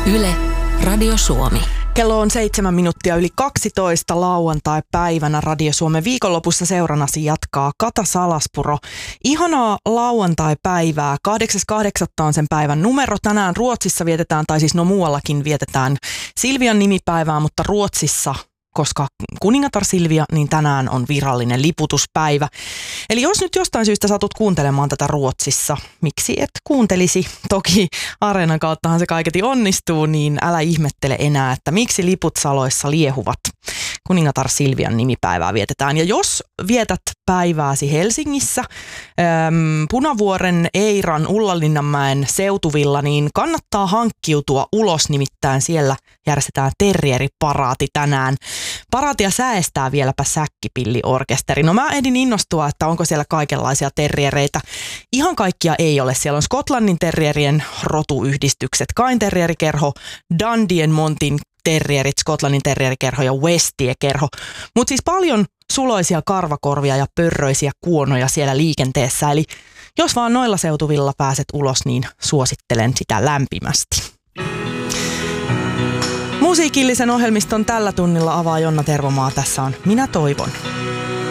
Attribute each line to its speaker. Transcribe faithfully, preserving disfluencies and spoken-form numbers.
Speaker 1: Yle, Radio Suomi.
Speaker 2: Kello on seitsemän minuuttia yli kaksitoista lauantai-päivänä. Radio Suomen viikonlopussa seurannasi jatkaa Kata Salaspuro. Ihanaa lauantai-päivää. kahdeksas kahdeksatta on sen päivän numero. Tänään Ruotsissa vietetään, tai siis no muuallakin vietetään Silvian nimipäivää, mutta Ruotsissa, koska kuningatar Silvia, niin tänään on virallinen liputuspäivä. Eli jos nyt jostain syystä satut kuuntelemaan tätä Ruotsissa, miksi et kuuntelisi? Toki Areenan kauttahan se kaiketi onnistuu, niin älä ihmettele enää, että miksi liput saloissa liehuvat. Kuningatar Silvian nimipäivää vietetään. Ja jos vietät päivääsi Helsingissä, äm, Punavuoren, Eiran, Ullalinnanmäen seutuvilla, niin kannattaa hankkiutua ulos, nimittäin siellä järjestetään terrieriparaati tänään. Paraatia säestää vieläpä säkkipilliorkesteri. No mä ehdin innostua, että onko siellä kaikenlaisia terriereitä. Ihan kaikkia ei ole. Siellä on Skotlannin terrierien rotuyhdistykset, Cairn terrierikerho, Dundee Montin terrierit, Skotlannin terrierikerho ja Westie-kerho. Mutta siis paljon suloisia karvakorvia ja pörröisiä kuonoja siellä liikenteessä. Eli jos vaan noilla seutuvilla pääset ulos, niin suosittelen sitä lämpimästi. Musiikillisen ohjelmiston tällä tunnilla avaa Jonna Tervomaa. Tässä on Minä toivon.